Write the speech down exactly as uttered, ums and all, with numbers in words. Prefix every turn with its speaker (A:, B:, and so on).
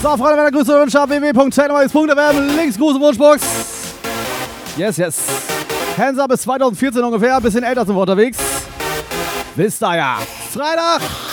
A: So, Freunde meiner Grüße und Wünsche ab w w w punkt technomax punkt f m. Links Gruß und Wunschbox. Yes, yes. Hansa bis zwanzig vierzehn ungefähr. Ein bisschen älter sind wir unterwegs. Bis dahin. Freitag.